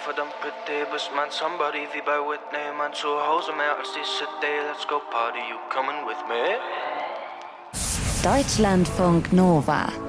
verdammt pretty, bist mein Somebody wie bei Whitney, mein Zuhause mehr als die City, let's go party, you coming with me? Deutschlandfunk Nova